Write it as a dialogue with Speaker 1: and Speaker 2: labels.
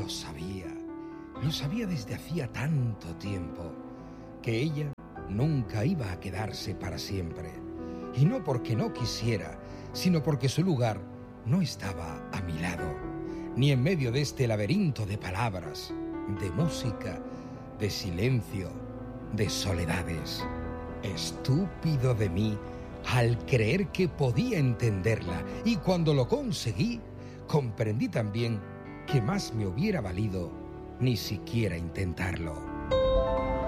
Speaker 1: Lo sabía desde hacía tanto tiempo, que ella nunca iba a quedarse para siempre. Y no porque no quisiera, sino porque su lugar no estaba a mi lado, ni en medio de este laberinto de palabras, de música, de silencio, de soledades. Estúpido de mí al creer que podía entenderla, y cuando lo conseguí, comprendí también que más me hubiera valido ni siquiera intentarlo.